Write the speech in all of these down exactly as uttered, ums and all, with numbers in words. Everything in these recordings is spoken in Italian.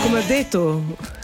come ha detto.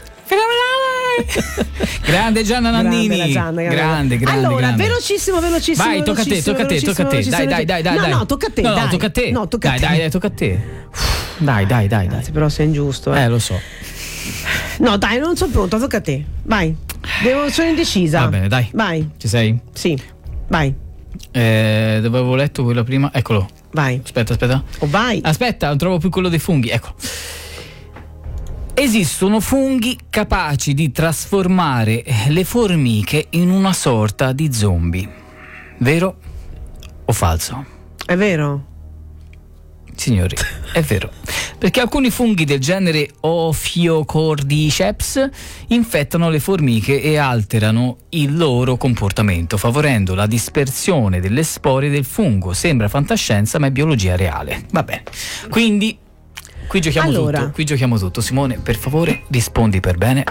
Grande Gianna Nannini. Grande, Gianna, grande. grande, grande. Allora, grande. velocissimo, velocissimo. Vai, tocca a te, tocca a te, tocca a te. Dai, dai, dai, dai. No, no, tocca a te. No, dai. no, tocca a te. No, tocca dai, a te. dai, dai, tocca a te. Dai, dai, dai, dai. Però sei ingiusto. Eh. Eh, lo so. No, dai, non sono pronta, tocca a te. Vai. Devo, sono indecisa. Va bene, dai. Vai. Ci sei? Sì. Vai. Eh, dove avevo letto quello prima? Eccolo. Vai. Aspetta, aspetta. Oh, vai. Aspetta, non trovo più quello dei funghi. Ecco. Esistono funghi capaci di trasformare le formiche in una sorta di zombie. Vero o falso? È vero? Signori, è vero. Perché alcuni funghi del genere Ophiocordyceps infettano le formiche e alterano il loro comportamento, favorendo la dispersione delle spore del fungo. Sembra fantascienza, ma è biologia reale. Va bene. Quindi qui giochiamo allora. tutto. Qui giochiamo tutto. Simone, per favore, rispondi per bene.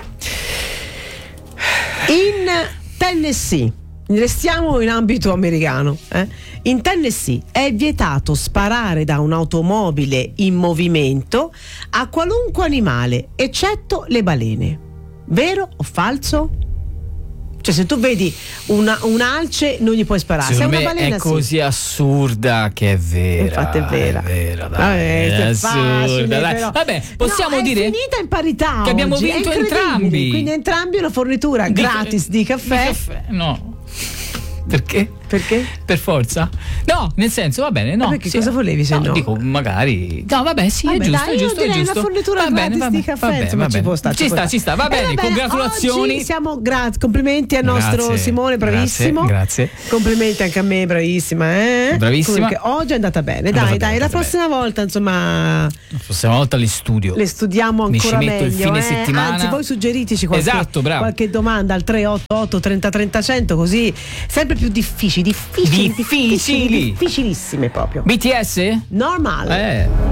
In Tennessee, restiamo in ambito americano, eh? In Tennessee è vietato sparare da un'automobile in movimento a qualunque animale, eccetto le balene. Vero o falso? Cioè, se tu vedi una, un'alce non gli puoi sparare. Secondo se è una me balena, è così sì. assurda che è vera. Infatti è vera. È vera, dai. Vabbè, è è assurda. facile, Dai. però. Vabbè, possiamo no, dire è finita in parità che abbiamo oggi. vinto È incredibile. entrambi. Quindi entrambi una fornitura Di- gratis di caffè. Di caffè, no. Perché? Perché? Per forza? No, nel senso, va bene, no. Ma perché sì. cosa volevi se no? Dico, magari. No, vabbè, sì, Vabbè, è giusto, dai, è giusto, io direi è giusto. una fornitura va bene, gratis va di bene, caffè, va bene, insomma, va ci bene. può stare, Ci ci può sta, stare. ci sta, va Eh, bene, va congratulazioni. Oggi siamo grazie, complimenti al nostro Grazie, Simone, bravissimo. grazie, grazie. Complimenti anche a me, bravissima, eh? Bravissima. Comunque, oggi è andata bene. È dai, andata dai, bene, la è andata prossima volta, insomma, La prossima volta li studio. le studiamo Mi ci ancora metto meglio. il fine eh? settimana. Anzi, voi suggeriteci qualche, Esatto, bravo. qualche domanda al tre otto otto trenta trenta cento, così sempre più difficili, difficili, Difficili. difficilissime proprio. B T S? Normal. Eh.